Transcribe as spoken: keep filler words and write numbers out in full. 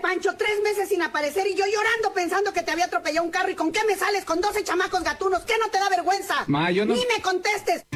Pancho, tres meses sin aparecer y yo llorando pensando que te había atropellado un carro. ¿Y con qué me sales? Con doce chamacos gatunos. ¿Qué no te da vergüenza? Ma, yo no... Ni me contestes.